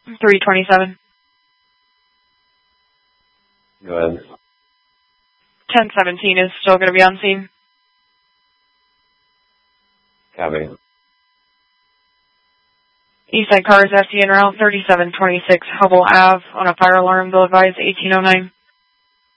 327. Go ahead. 1017 is still going to be on scene. Copy. Eastside cars FD en route 3726 Hubble Ave on a fire alarm. Bill advised 1809.